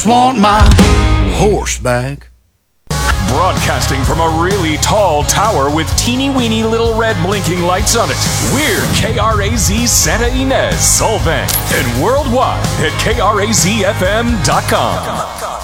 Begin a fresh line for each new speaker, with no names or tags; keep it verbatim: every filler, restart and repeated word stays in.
Want my horse back.
Broadcasting from a really tall tower with teeny weeny little red blinking lights on it, we're K R A Z Santa Ynez, Solvang, and worldwide at K R A Z F M dot com.